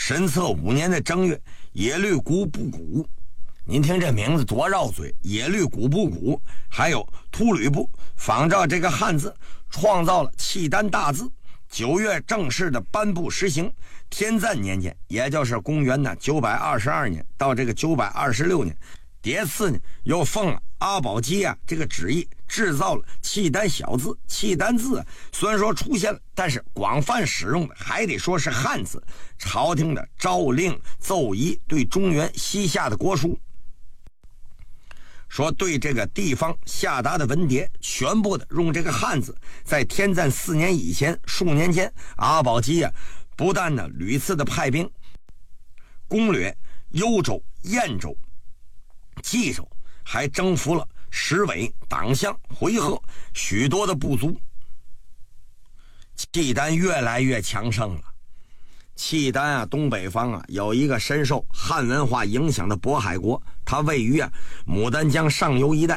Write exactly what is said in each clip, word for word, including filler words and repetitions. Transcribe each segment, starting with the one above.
神策五年的正月，耶律古不古。您听这名字多绕嘴，耶律古不古，还有秃吕布，仿照这个汉字创造了契丹大字。九月正式的颁布实行。天赞年间，也就是公元呢九百二十二年到这个九百二十六年，迭次呢又奉了阿保机啊这个旨意，制造了契丹小字。契丹字啊虽然说出现了，但是广泛使用的还得说是汉字。朝廷的诏令奏议对中原西夏的国书，说对这个地方下达的文牒全部的用这个汉字。在天赞四年以前数年间，阿保机啊不但呢屡次的派兵攻略幽州、燕州、冀州，还征服了石尾、党项、回纥许多的部族。契丹越来越强盛了。契丹啊东北方啊有一个深受汉文化影响的渤海国，它位于啊牡丹江上游一带。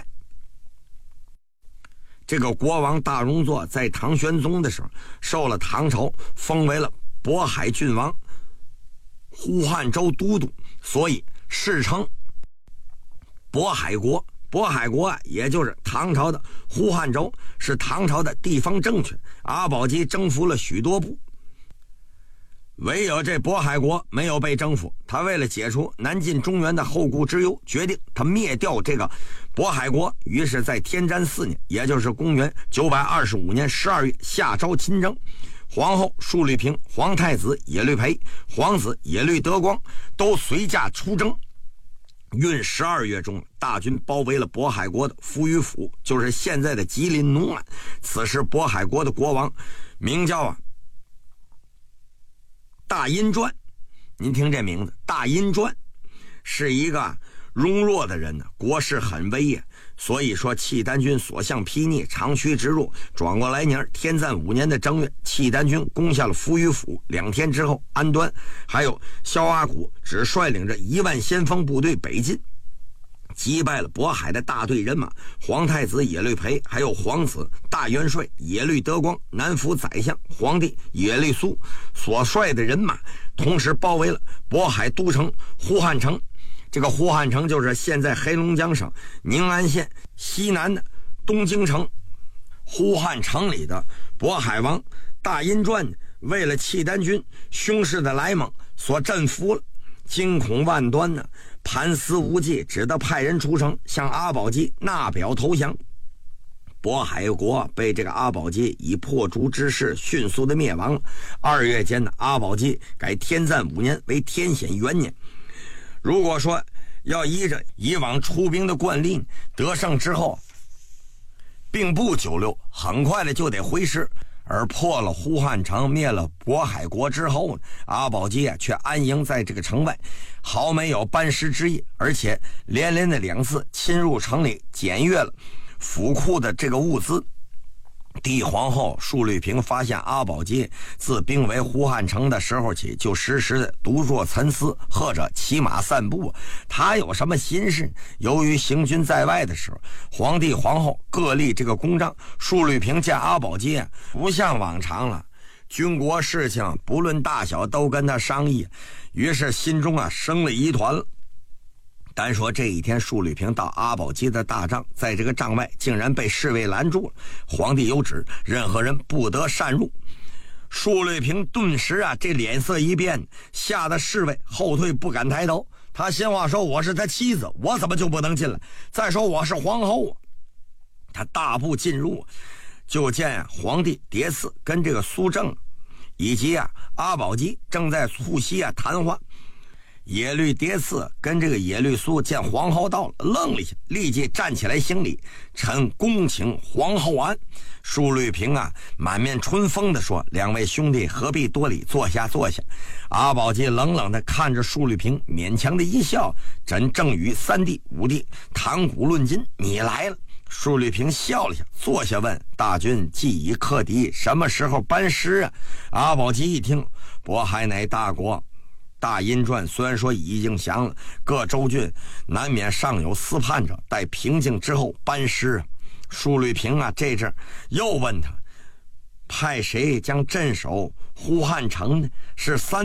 这个国王大荣祚在唐玄宗的时候受了唐朝封为了渤海郡王、呼汉州都督，所以世称渤海国。渤海国啊也就是唐朝的呼汉州，是唐朝的地方政权。阿保机征服了许多部，唯有这渤海国没有被征服。他为了解除南进中原的后顾之忧，决定他灭掉这个渤海国。于是在天詹四年，也就是公元九百二十五年十二月，下诏亲征。皇后述律平、皇太子耶律培、皇子耶律德光都随驾出征。运十二月中，大军包围了渤海国的扶余府，就是现在的吉林农安。此时渤海国的国王名叫啊大殷传。您听这名字，大殷传是一个容弱的人呢，国势很威呀。所以说契丹军所向披靡，长驱直入。转过来年天赞五年的正月，契丹军攻下了扶余府。两天之后，安端还有萧阿骨只率领着一万先锋部队北进，击败了渤海的大队人马。皇太子耶律培还有皇子大元帅耶律德光、南府宰相皇帝耶律苏所率的人马，同时包围了渤海都城呼汉城。这个呼汉城就是现在黑龙江省宁安县西南的东京城。呼汉城里的渤海王大殷传为了契丹军凶势的来猛所镇服了，惊恐万端呢，盘丝无计，只得派人出城向阿保机纳表投降。渤海国被这个阿保机以破竹之势迅速的灭亡了。二月间呢，阿保机改天赞五年为天显元年。如果说要依着以往出兵的惯例，得胜之后并不久留，很快的就得回师。而破了呼汉城，灭了渤海国之后，阿保机啊却安营在这个城外，毫没有班师之意，而且连连的两次侵入城里，检阅了府库的这个物资。帝皇后述律平发现阿保机自兵围呼汉城的时候起，就时时的独坐沉思，或者骑马散步。他有什么心事？由于行军在外的时候，皇帝皇后各立这个公章。述律平见阿保机不像往常了，军国事情不论大小都跟他商议，于是心中啊生了疑团了。单说这一天，述律平到阿保机的大帐，在这个帐外竟然被侍卫拦住了。皇帝有旨，任何人不得擅入。述律平顿时啊这脸色一变，吓得侍卫后退不敢抬头。他心话说，我是他妻子，我怎么就不能进来？再说我是皇后啊。他大步进入，就见啊皇帝迭次跟这个苏正以及啊阿保机正在促膝啊谈话。耶律迭次跟这个耶律苏见皇后到了，愣了一下，立即站起来行礼，臣恭请皇后安。述律平啊满面春风地说，两位兄弟何必多礼，坐下坐下。阿保机冷冷地看着述律平，勉强的一笑，朕正与三弟五弟谈古论今，你来了。述律平笑了下，坐下问，大军既已克敌，什么时候班师啊？阿保机一听，渤海乃大国，大殷传虽然说已经降了，各州郡难免尚有私叛者，待平静之后班师。述律平啊这阵又问他，派谁将镇守呼汉城呢？是三